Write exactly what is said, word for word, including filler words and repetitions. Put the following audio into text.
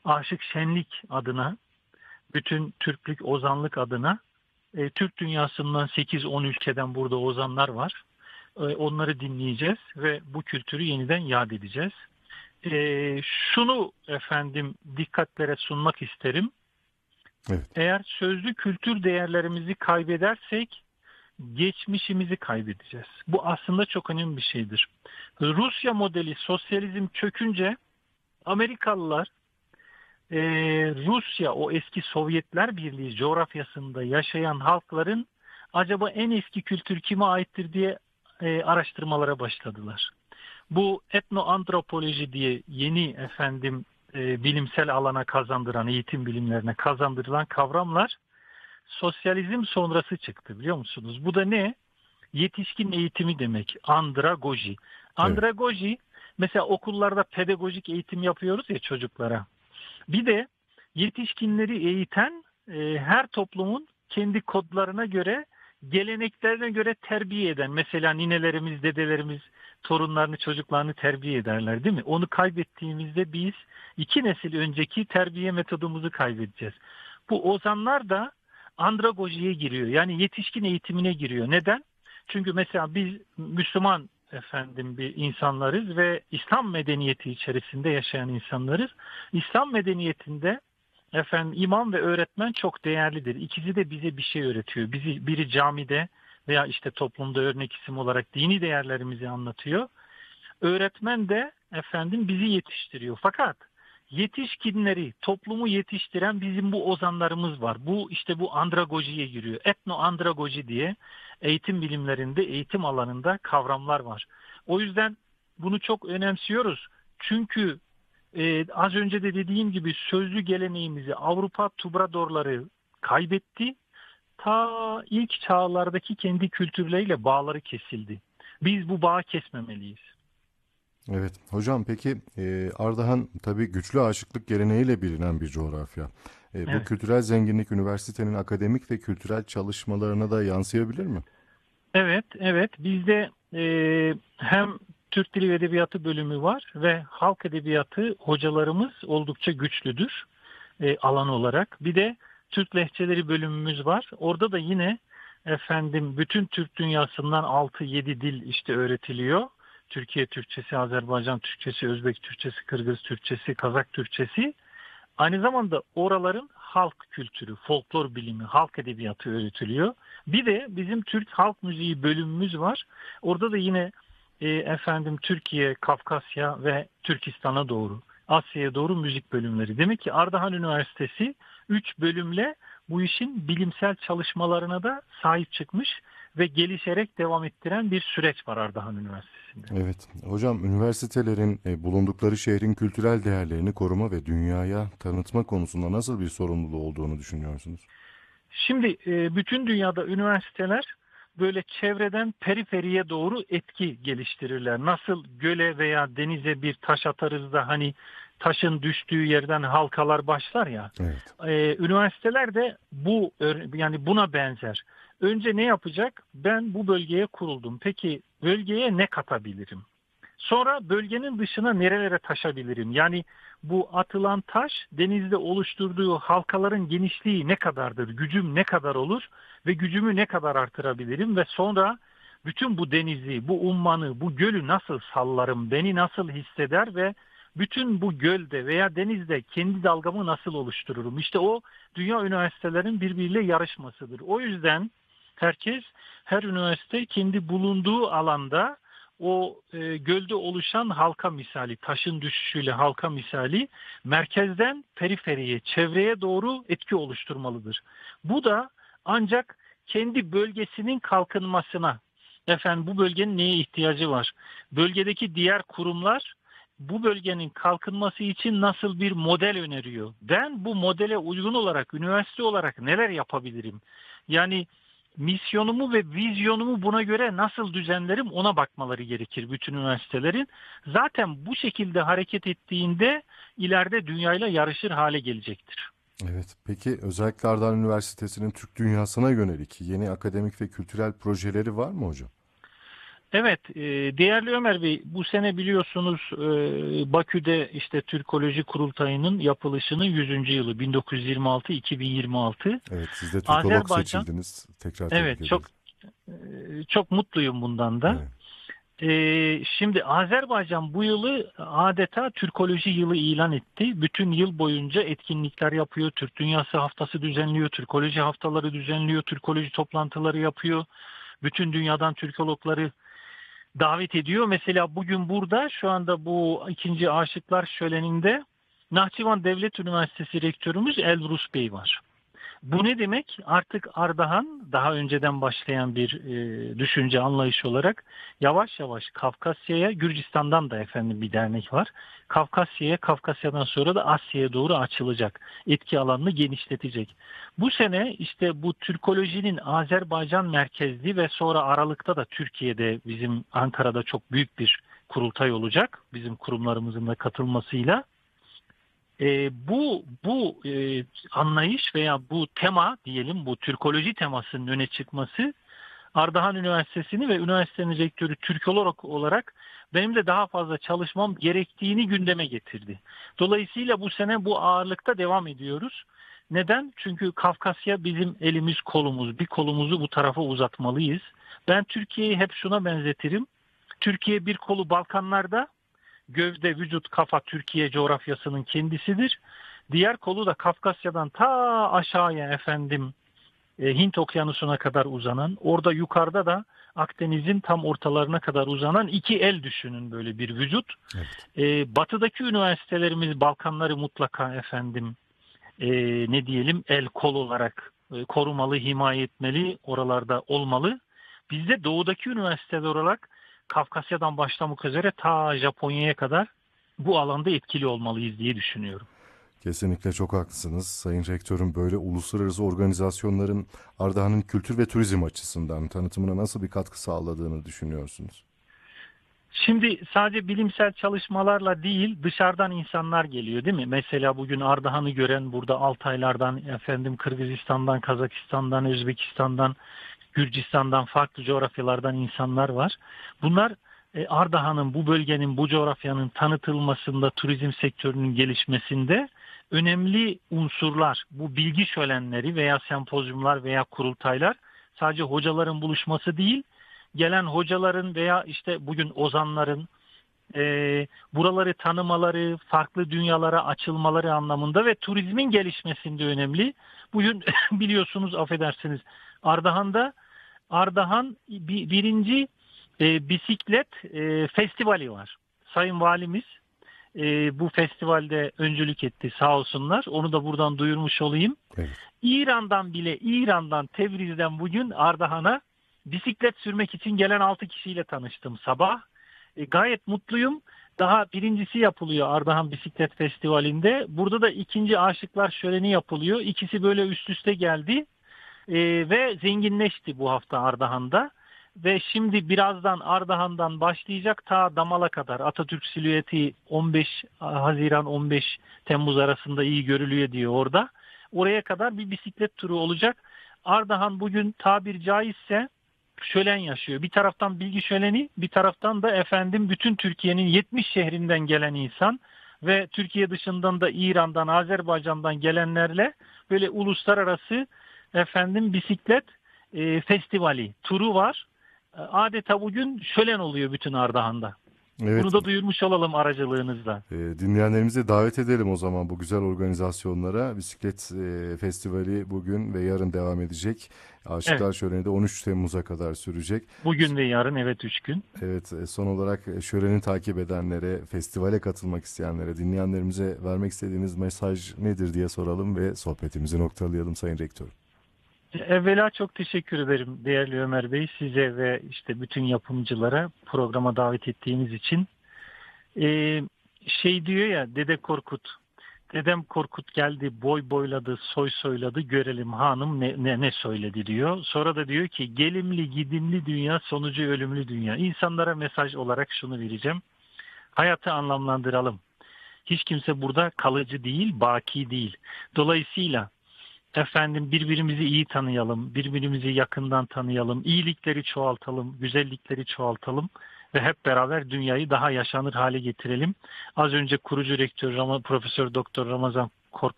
Aşık Şenlik adına, bütün Türklük, ozanlık adına e, Türk dünyasından sekiz on ülkeden burada ozanlar var. E, onları dinleyeceğiz ve bu kültürü yeniden yad edeceğiz. E, şunu efendim dikkatlere sunmak isterim. Evet. Eğer sözlü kültür değerlerimizi kaybedersek geçmişimizi kaybedeceğiz. Bu aslında çok önemli bir şeydir. Rusya modeli sosyalizm çökünce Amerikalılar e, Rusya, o eski Sovyetler Birliği coğrafyasında yaşayan halkların acaba en eski kültür kime aittir diye e, araştırmalara başladılar. Bu etnoantropoloji diye yeni efendim e, bilimsel alana kazandıran, eğitim bilimlerine kazandırılan kavramlar sosyalizm sonrası çıktı, biliyor musunuz? Bu da ne? Yetişkin eğitimi demek. Andragoji. Evet. Andragoji, mesela okullarda pedagojik eğitim yapıyoruz ya çocuklara. Bir de yetişkinleri eğiten e, her toplumun kendi kodlarına göre, geleneklerine göre terbiye eden. Mesela ninelerimiz, dedelerimiz torunlarını, çocuklarını terbiye ederler, değil mi? Onu kaybettiğimizde biz iki nesil önceki terbiye metodumuzu kaybedeceğiz. Bu ozanlar da andragojiye giriyor. Yani yetişkin eğitimine giriyor. Neden? Çünkü mesela biz Müslüman efendim bir insanlarız ve İslam medeniyeti içerisinde yaşayan insanlarız. İslam medeniyetinde efendim imam ve öğretmen çok değerlidir. İkisi de bize bir şey öğretiyor. Bizi biri camide veya işte toplumda örnek isim olarak dini değerlerimizi anlatıyor. Öğretmen de efendim bizi yetiştiriyor. Fakat yetişkinleri, toplumu yetiştiren bizim bu ozanlarımız var. Bu işte bu andragojiye giriyor. Etno andragoji diye eğitim bilimlerinde, eğitim alanında kavramlar var. O yüzden bunu çok önemsiyoruz. Çünkü e, az önce de dediğim gibi sözlü geleneğimizi Avrupa tubradorları kaybetti. Ta ilk çağlardaki kendi kültürleriyle bağları kesildi. Biz bu bağı kesmemeliyiz. Evet. Hocam peki e, Ardahan tabii güçlü aşıklık geleneğiyle bilinen bir coğrafya. E, bu Evet. kültürel zenginlik üniversitenin akademik ve kültürel çalışmalarına da yansıyabilir mi? Evet, evet. Bizde e, hem Türk Dili ve Edebiyatı bölümü var ve halk edebiyatı hocalarımız oldukça güçlüdür e, alan olarak. Bir de Türk lehçeleri bölümümüz var. Orada da yine efendim bütün Türk dünyasından altı yedi dil işte öğretiliyor. Türkiye Türkçesi, Azerbaycan Türkçesi, Özbek Türkçesi, Kırgız Türkçesi, Kazak Türkçesi. Aynı zamanda oraların halk kültürü, folklor bilimi, halk edebiyatı öğretiliyor. Bir de bizim Türk halk müziği bölümümüz var. Orada da yine e, efendim Türkiye, Kafkasya ve Türkistan'a doğru, Asya'ya doğru müzik bölümleri. Demek ki Ardahan Üniversitesi üç bölümle bu işin bilimsel çalışmalarına da sahip çıkmış ve gelişerek devam ettiren bir süreç var Ardahan Üniversitesi'nde. Evet. Hocam üniversitelerin e, bulundukları şehrin kültürel değerlerini koruma ve dünyaya tanıtma konusunda nasıl bir sorumluluğu olduğunu düşünüyorsunuz? Şimdi e, bütün dünyada üniversiteler böyle çevreden periferiye doğru etki geliştirirler. Nasıl göle veya denize bir taş atarız da hani taşın düştüğü yerden halkalar başlar ya. Evet. E, üniversiteler de bu yani buna benzer. Önce ne yapacak? Ben bu bölgeye kuruldum. Peki bölgeye ne katabilirim? Sonra bölgenin dışına nerelere taşabilirim? Yani bu atılan taş denizde oluşturduğu halkaların genişliği ne kadardır? Gücüm ne kadar olur? Ve gücümü ne kadar artırabilirim? Ve sonra bütün bu denizi, bu ummanı, bu gölü nasıl sallarım? Beni nasıl hisseder ve bütün bu gölde veya denizde kendi dalgamı nasıl oluştururum? İşte o dünya üniversitelerin birbiriyle yarışmasıdır. O yüzden herkes, her üniversite kendi bulunduğu alanda o e, gölde oluşan halka misali, taşın düşüşüyle halka misali merkezden periferiye, çevreye doğru etki oluşturmalıdır. Bu da ancak kendi bölgesinin kalkınmasına, efendim bu bölgenin neye ihtiyacı var? Bölgedeki diğer kurumlar bu bölgenin kalkınması için nasıl bir model öneriyor? Ben bu modele uygun olarak, üniversite olarak neler yapabilirim? Yani misyonumu ve vizyonumu buna göre nasıl düzenlerim ona bakmaları gerekir bütün üniversitelerin. Zaten bu şekilde hareket ettiğinde ileride dünyayla yarışır hale gelecektir. Evet. Peki özellikle Ardahan Üniversitesi'nin Türk dünyasına yönelik yeni akademik ve kültürel projeleri var mı hocam? Evet, e, değerli Ömer Bey, bu sene biliyorsunuz e, Bakü'de işte Türkoloji Kurultayı'nın yapılışının yüzüncü yılı bin dokuz yüz yirmi altı iki bin yirmi altı. Evet, siz de Türkolog Azerbaycan, seçildiniz. Tekrar tebrik evet çok ederiz. e, çok mutluyum bundan da. Evet, E, şimdi Azerbaycan bu yılı adeta Türkoloji yılı ilan etti. Bütün yıl boyunca etkinlikler yapıyor. Türk Dünyası Haftası düzenliyor, Türkoloji haftaları düzenliyor, Türkoloji toplantıları yapıyor. Bütün dünyadan Türkologları davet ediyor. Mesela bugün burada şu anda bu ikinci Aşıklar Şöleni'nde Nahçıvan Devlet Üniversitesi Rektörümüz Elbrus Bey var. Bu ne demek? Artık Ardahan daha önceden başlayan bir e, düşünce anlayış olarak yavaş yavaş Kafkasya'ya, Gürcistan'dan da efendim bir dernek var. Kafkasya'ya, Kafkasya'dan sonra da Asya'ya doğru açılacak. Etki alanını genişletecek. Bu sene işte bu Türkolojinin Azerbaycan merkezli ve sonra Aralık'ta da Türkiye'de bizim Ankara'da çok büyük bir kurultay olacak. Bizim kurumlarımızın da katılmasıyla. E, bu bu e, anlayış veya bu tema diyelim, bu Türkoloji temasının öne çıkması Ardahan Üniversitesi'ni ve üniversitenin rektörü Türkolog olarak benim de daha fazla çalışmam gerektiğini gündeme getirdi. Dolayısıyla bu sene bu ağırlıkta devam ediyoruz. Neden? Çünkü Kafkasya bizim elimiz kolumuz. Bir kolumuzu bu tarafa uzatmalıyız. Ben Türkiye'yi hep şuna benzetirim. Türkiye bir kolu Balkanlarda, gövde, vücut, kafa Türkiye coğrafyasının kendisidir. Diğer kolu da Kafkasya'dan ta aşağıya efendim e, Hint Okyanusu'na kadar uzanan, orada yukarıda da Akdeniz'in tam ortalarına kadar uzanan iki el düşünün, böyle bir vücut. evet. E, batıdaki üniversitelerimiz Balkanları mutlaka efendim e, ne diyelim el kol olarak e, korumalı, himaye etmeli, oralarda olmalı. Bizde doğudaki üniversiteler olarak Kafkasya'dan başlamak üzere ta Japonya'ya kadar bu alanda etkili olmalıyız diye düşünüyorum. Kesinlikle çok haklısınız. Sayın Rektörüm, böyle uluslararası organizasyonların Ardahan'ın kültür ve turizm açısından tanıtımına nasıl bir katkı sağladığını düşünüyorsunuz? Şimdi sadece bilimsel çalışmalarla değil, dışarıdan insanlar geliyor değil mi? Mesela bugün Ardahan'ı gören burada Altaylardan, efendim Kırgızistan'dan, Kazakistan'dan, Özbekistan'dan, Gürcistan'dan, farklı coğrafyalardan insanlar var. Bunlar e, Ardahan'ın, bu bölgenin, bu coğrafyanın tanıtılmasında, turizm sektörünün gelişmesinde önemli unsurlar. Bu bilgi şölenleri veya sempozyumlar veya kurultaylar sadece hocaların buluşması değil, gelen hocaların veya işte bugün ozanların e, buraları tanımaları, farklı dünyalara açılmaları anlamında ve turizmin gelişmesinde önemli. Bugün biliyorsunuz, affedersiniz, Ardahan'da Ardahan bir, birinci e, bisiklet e, festivali var. Sayın Valimiz e, bu festivalde öncülük etti, sağ olsunlar. Onu da buradan duyurmuş olayım. Evet. İran'dan bile, İran'dan, Tebriz'den bugün Ardahan'a bisiklet sürmek için gelen altı kişiyle tanıştım sabah. E, gayet mutluyum. Daha birincisi yapılıyor Ardahan Bisiklet Festivali'nde. Burada da ikinci Aşıklar Şöleni yapılıyor. İkisi böyle üst üste geldi. E, ve zenginleşti bu hafta Ardahan'da. Ve şimdi birazdan Ardahan'dan başlayacak ta Damal'a kadar. Atatürk silüeti on beş Haziran on beş Temmuz arasında iyi görülüyor diyor orada. Oraya kadar bir bisiklet turu olacak. Ardahan bugün tabir caizse şölen yaşıyor. Bir taraftan bilgi şöleni, bir taraftan da efendim bütün Türkiye'nin yetmiş şehrinden gelen insan ve Türkiye dışından da İran'dan, Azerbaycan'dan gelenlerle böyle uluslararası efendim bisiklet e, festivali, turu var. Adeta bugün şölen oluyor bütün Ardahan'da. Evet. Bunu da duyurmuş olalım aracılığınızla. E, dinleyenlerimizi davet edelim o zaman bu güzel organizasyonlara. Bisiklet e, Festivali bugün ve yarın devam edecek. Aşıklar Evet. Şöleni de on üç Temmuz'a kadar sürecek. Bugün ve yarın, evet, üç gün. Evet, e, son olarak e, şöleni takip edenlere, festivale katılmak isteyenlere, dinleyenlerimize vermek istediğiniz mesaj nedir diye soralım ve sohbetimizi noktalayalım Sayın Rektör. Evvela çok teşekkür ederim değerli Ömer Bey, size ve işte bütün yapımcılara programa davet ettiğiniz için. Ee, şey diyor ya Dede Korkut, dedem Korkut geldi, boy boyladı, soy soyladı, görelim hanım ne, ne, ne söyledi diyor. Sonra da diyor ki gelimli gidimli dünya, sonucu ölümlü dünya. İnsanlara mesaj olarak şunu vereceğim: hayatı anlamlandıralım. Hiç kimse burada kalıcı değil, baki değil. Dolayısıyla Efendim birbirimizi iyi tanıyalım, birbirimizi yakından tanıyalım, iyilikleri çoğaltalım, güzellikleri çoğaltalım ve hep beraber dünyayı daha yaşanır hale getirelim. Az önce kurucu rektör Ram- Profesör Doktor Ramazan